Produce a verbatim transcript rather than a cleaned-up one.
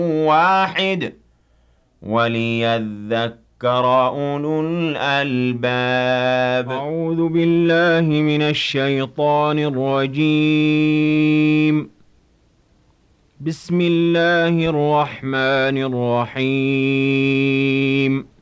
واحد وليذكر أولو الألباب. أعوذ بالله من الشيطان الرجيم. بسم الله الرحمن الرحيم.